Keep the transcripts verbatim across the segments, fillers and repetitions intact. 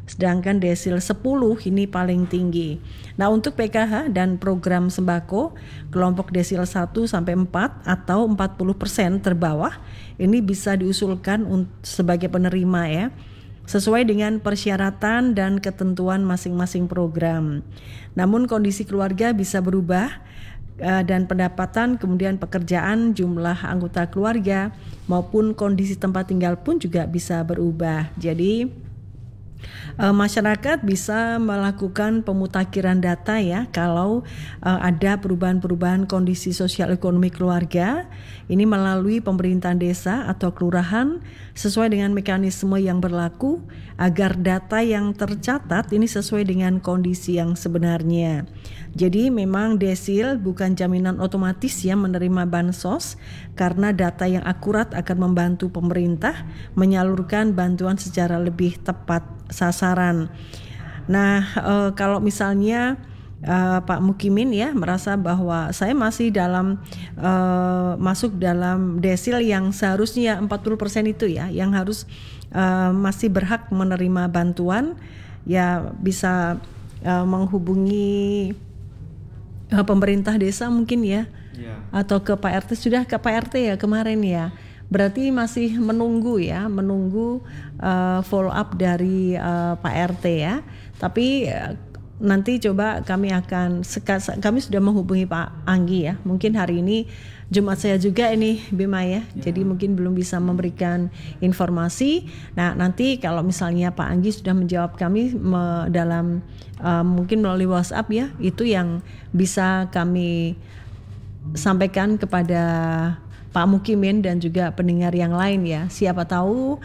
sedangkan desil sepuluh ini paling tinggi. Nah, untuk P K H dan program sembako kelompok desil satu sampai empat atau empat puluh persen terbawah ini bisa diusulkan sebagai penerima ya, sesuai dengan persyaratan dan ketentuan masing-masing program. Namun kondisi keluarga bisa berubah dan pendapatan, kemudian pekerjaan, jumlah anggota keluarga maupun kondisi tempat tinggal pun juga bisa berubah. Jadi Uh, masyarakat bisa melakukan pemutakhiran data ya kalau uh, ada perubahan-perubahan kondisi sosial ekonomi keluarga ini melalui pemerintahan desa atau kelurahan sesuai dengan mekanisme yang berlaku agar data yang tercatat ini sesuai dengan kondisi yang sebenarnya. Jadi memang desil bukan jaminan otomatis ya menerima bansos karena data yang akurat akan membantu pemerintah menyalurkan bantuan secara lebih tepat sasaran. Nah, e, kalau misalnya e, Pak Mukimin ya merasa bahwa saya masih dalam e, masuk dalam desil yang seharusnya empat puluh persen itu ya, yang harus e, masih berhak menerima bantuan, ya bisa e, menghubungi e, pemerintah desa mungkin ya, ya, atau ke Pak R T. Sudah ke Pak R T ya kemarin ya. Berarti masih menunggu ya, menunggu uh, follow up dari uh, Pak R T ya. Tapi uh, nanti coba kami akan, kami sudah menghubungi Pak Anggi ya. Mungkin hari ini Jumat saya juga ini Bima ya. ya. Jadi mungkin belum bisa memberikan informasi. Nah nanti kalau misalnya Pak Anggi sudah menjawab kami me, dalam uh, mungkin melalui WhatsApp ya, itu yang bisa kami sampaikan kepada Pak Mukimin dan juga pendengar yang lain ya. Siapa tahu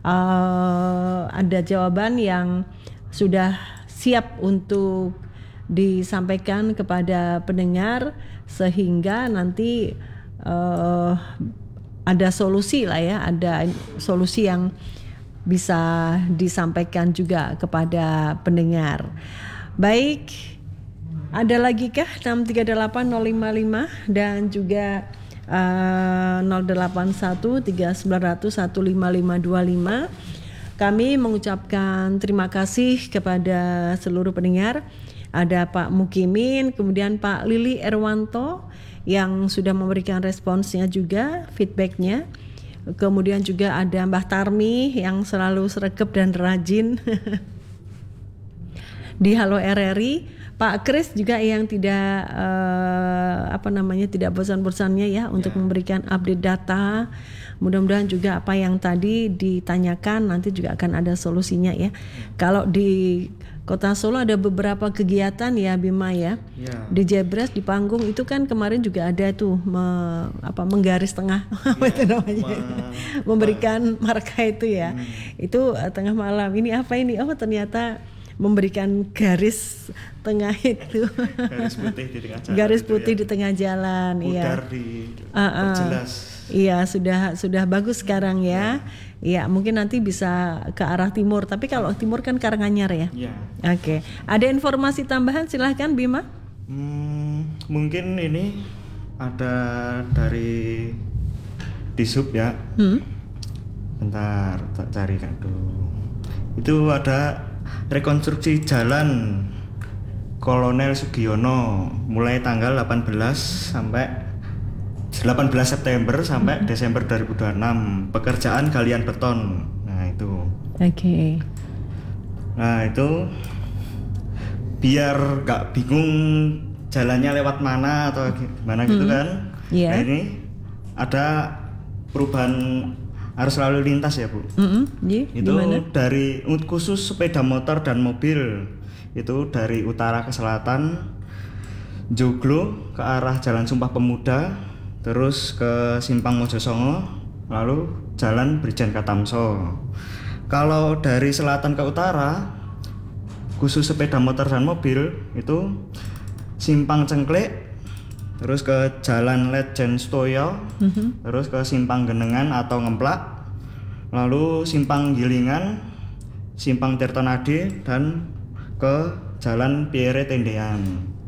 uh, ada jawaban yang sudah siap untuk disampaikan kepada pendengar sehingga nanti uh, ada solusi lah ya, ada solusi yang bisa disampaikan juga kepada pendengar. Baik, ada lagi kah enam tiga delapan nol lima lima dan juga Uh, nol delapan satu tiga sembilan nol nol satu lima lima dua lima. Kami mengucapkan terima kasih kepada seluruh pendengar. Ada Pak Mukimin, kemudian Pak Lili Erwanto yang sudah memberikan responsnya juga, feedbacknya. Kemudian juga ada Mbah Tarmi yang selalu sregep dan rajin di Halo R R I. Pak Kris juga yang tidak uh, apa namanya tidak bosan-bosannya ya untuk yeah. memberikan update data. Mudah-mudahan juga apa yang tadi ditanyakan nanti juga akan ada solusinya ya. Kalau di Kota Solo ada beberapa kegiatan ya Bima ya. Yeah. Di Jebres di panggung itu kan kemarin juga ada tuh me, apa menggaris tengah apa yeah. itu namanya. Ma- memberikan marka itu ya. Hmm. Itu uh, tengah malam. Ini apa ini? Oh ternyata memberikan garis tengah itu, garis putih di tengah jalan, garis putih ya. di tengah jalan, iya. Di uh, uh, jelas. Iya sudah sudah bagus sekarang ya. Iya mungkin nanti bisa ke arah timur, tapi kalau timur kan Karanganyar ya. Iya. Oke, ada informasi tambahan silahkan Bima. Hmm, mungkin ini ada dari Disub ya. Hmm? Bentar, tak cari kan dulu. Itu ada rekonstruksi jalan Kolonel Sugiono mulai tanggal delapan belas sampai delapan belas September sampai mm-hmm. Desember dua ribu dua puluh enam, pekerjaan galian beton. Nah itu. Oke. Okay. Nah itu biar gak bingung jalannya lewat mana atau gimana gitu mm-hmm. kan. Yeah. Nah ini ada perubahan arus lalu lintas ya Bu. Mm-hmm. Yeah, itu dimana? Dari khusus sepeda motor dan mobil itu dari utara ke selatan, Joglo ke arah Jalan Sumpah Pemuda, terus ke Simpang Mojosongo, lalu Jalan Brigjen Katamso. Kalau dari selatan ke utara, khusus sepeda motor dan mobil itu Simpang Cengklek, terus ke Jalan Ledjen Stoyo, mm-hmm. terus ke Simpang Genengan atau Ngemplak, lalu Simpang Gilingan, Simpang Tirtonadi, dan ke Jalan Pierre Tendean.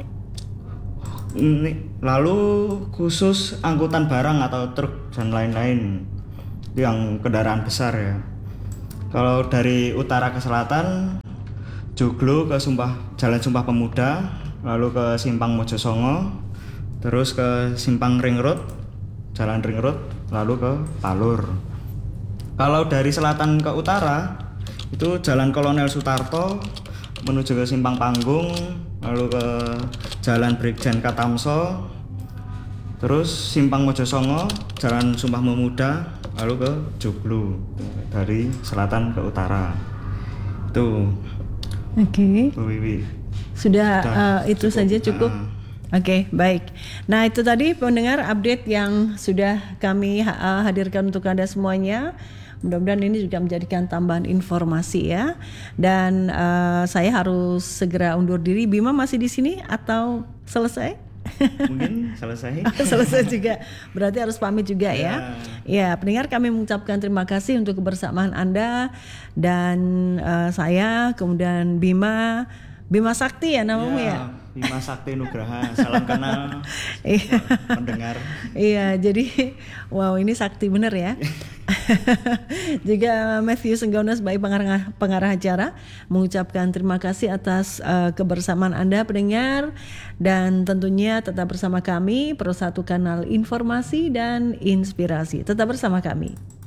Ini, lalu khusus angkutan barang atau truk dan lain-lain yang kendaraan besar ya. Kalau dari utara ke selatan Joglo ke Sumpah Jalan Sumpah Pemuda, lalu ke Simpang Mojosongo, terus ke Simpang Ring Road, Jalan Ring Road, lalu ke Palur. Kalau dari selatan ke utara itu Jalan Kolonel Sutarto menuju ke Simpang Panggung, lalu ke Jalan Brigjen Katamso, terus Simpang Mojosongo, Jalan Sumpah Pemuda, lalu ke Joglo. Dari selatan ke utara. Tuh. Oke. Okay. Sudah, Sudah uh, itu cukup, saja cukup. Uh. Oke, okay, baik. Nah, itu tadi pendengar update yang sudah kami uh, hadirkan untuk Anda semuanya. Mudah-mudahan ini juga menjadikan tambahan informasi ya. Dan uh, saya harus segera undur diri. Bima masih di sini atau selesai? Mungkin selesai. Selesai juga. Berarti harus pamit juga ya. Ya, ya, pendengar, kami mengucapkan terima kasih untuk kebersamaan Anda dan uh, saya, kemudian Bima, Bima Sakti ya namamu ya. ya? Bima Sakti Nugraha, salam kenal pendengar. Iya, jadi wow, ini sakti bener ya. Juga Matthew Senggono sebagai pengarah, pengarah acara mengucapkan terima kasih atas uh, kebersamaan Anda pendengar, dan tentunya tetap bersama kami, Pro satu Kanal Informasi dan Inspirasi. Tetap bersama kami.